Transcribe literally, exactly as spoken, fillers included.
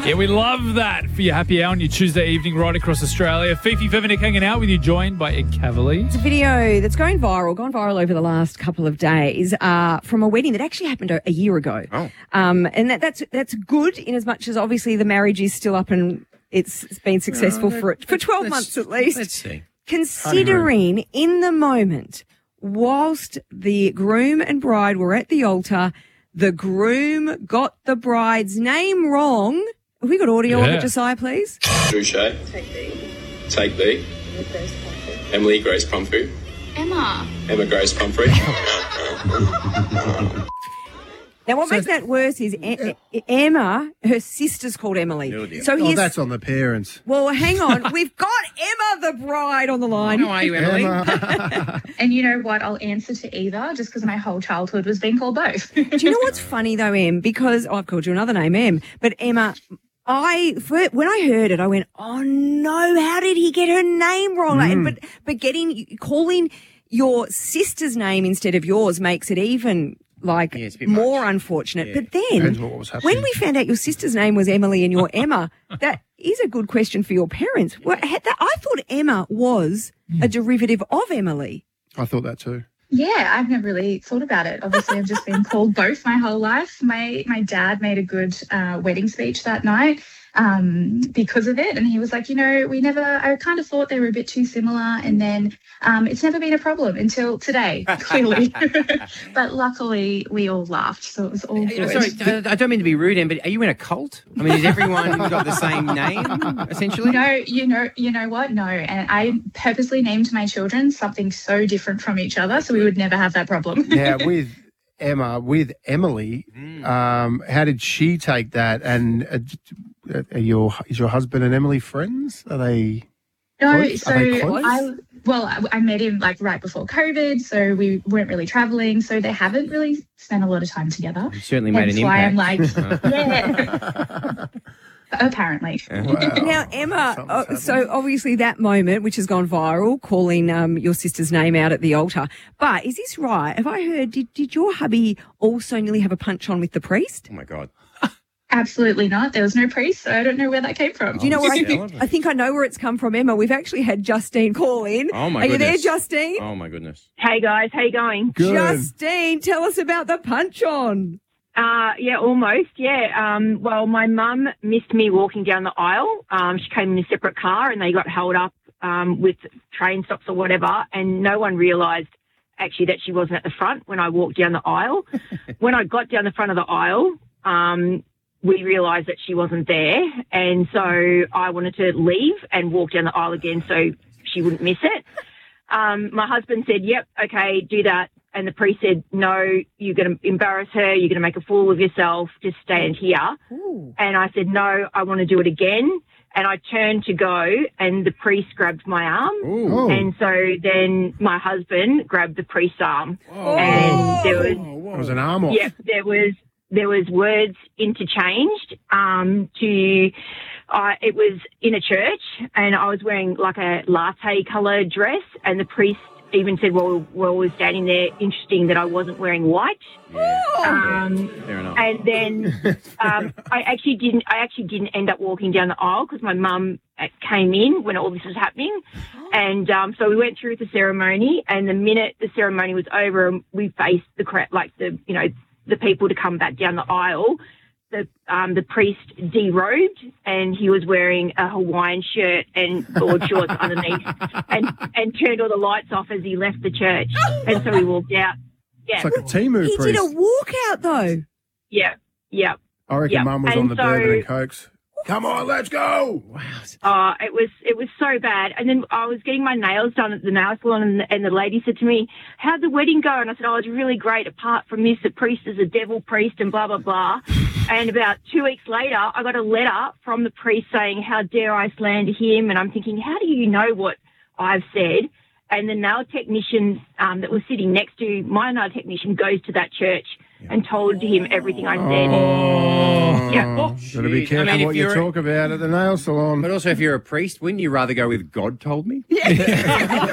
Yeah, we love that for your happy hour on your Tuesday evening right across Australia. Fifi Fivinick hanging out with you, joined by Ed Cavalier. It's a video that's going viral, gone viral over the last couple of days uh, from a wedding that actually happened a, a year ago. Oh. Um, and that, that's that's good in as much as obviously the marriage is still up and it's, it's been successful Oh, for for twelve months at least. Let's see. Considering in the moment, whilst the groom and bride were at the altar, the groom got the bride's name wrong. Have we got audio Yeah. of it, Josiah, please? Boucher. Take B. Take B. Emily Grace Pumphrey. Emma. Emma Grace Pumphrey. Now, what makes that worse is e- E- Emma, her sister's called Emily. Oh, dear. So Oh, here's, that's on the parents. well, hang on. We've got Emma, the bride, on the line. How are you, Emily? And you know what? I'll answer to either just because my whole childhood was being called both. Do you know what's funny though, Em? Because oh, I've called you another name, Em. But Emma, I for, when I heard it, I went, "Oh no! How did he get her name wrong?" Like, but but getting calling your sister's name instead of yours makes it even like Yeah, it's a bit more much. unfortunate. Yeah. But then Depends what was happening. when we found out your sister's name was Emily and you're Emma, that is a good question for your parents. Well, had that, I thought Emma was a derivative of Emily. I thought that too. Yeah, I've never really thought about it. Obviously, I've just been called both my whole life. My my dad made a good uh, wedding speech that night um, because of it. And he was like, you know, we never, I kind of thought they were a bit too similar. And then um, it's never been a problem until today, clearly. But luckily, we all laughed. So it was all Uh, good. Sorry, I I don't mean to be rude, Em, but are you in a cult? I mean, is everyone got the same name, essentially? No, you know, you know what? No, and I purposely named my children something so different from each other, so we would never have that problem. Now, with Emma, with Emily, um, how did she take that? And uh, are your, is your husband and Emily friends? Are they... No, Close? so Are they close? I well, I, I met him like right before COVID, so we weren't really traveling, so they haven't really spent a lot of time together. You certainly made That's an why impact. I'm like, yeah. Apparently. Now, Emma, uh, so obviously that moment, which has gone viral, calling um, your sister's name out at the altar. But is this right? Have I heard, did, did your hubby also nearly have a punch on with the priest? Oh, my God. Absolutely not. There was no priest, so I don't know where that came from. Do you know where I Yeah. think? I think I know where it's come from, Emma. We've actually had Justine call in. Oh, my Are you goodness. there, Justine? Oh, my goodness. Hey guys, how you going? Good. Justine, tell us about the punch on. Uh, yeah, almost. Yeah. Um, well, my mum missed me walking down the aisle. Um, she came in a separate car, and they got held up um, with train stops or whatever, and no one realised actually that she wasn't at the front when I walked down the aisle. When I got down the front of the aisle, um, we realised that she wasn't there, and so I wanted to leave and walk down the aisle again so she wouldn't miss it. Um, my husband said, yep, okay, do that. And the priest said, no, you're going to embarrass her. You're going to make a fool of yourself. Just stand here. Ooh. And I said, no, I want to do it again. And I turned to go, and the priest grabbed my arm. Ooh. Oh. And so then my husband grabbed the priest's arm. Oh. And there was, It was an arm off. yeah, there was there was words interchanged um, to. Uh, it was in a church, and I was wearing like a latte coloured dress, and the priest even said, well, while we were standing there, interesting that I wasn't wearing white. Um, Fair enough. and then um, I actually didn't. I actually didn't end up walking down the aisle because my mum uh, came in when all this was happening, and um, so we went through the ceremony. And the minute the ceremony was over, we faced the crowd, like the you know the people to come back down the aisle. The um, the priest derobed, and he was wearing a Hawaiian shirt and board shorts underneath, and and turned all the lights off as he left the church, and so he walked out. Yeah, It's like a Timu He priest. did a walkout though. yeah, yeah. I reckon Yeah, Mum was and on the so- bourbon and cokes. Come on, let's go. Uh, it was it was so bad. And then I was getting my nails done at the nail salon, and the, and the lady said to me, how'd the wedding go? And I said, oh, it's really great. Apart from this, the priest is a devil priest and blah, blah, blah. And about two weeks later, I got a letter from the priest saying, how dare I slander him? And I'm thinking, how do you know what I've said? And the nail technician um, that was sitting next to my nail technician goes to that church and told him everything I said. Oh, Yeah. Got to be Jeez. I careful mean, if what you you're- talk about at the nail salon. But also, if you're a priest, wouldn't you rather go with God told me? Yeah.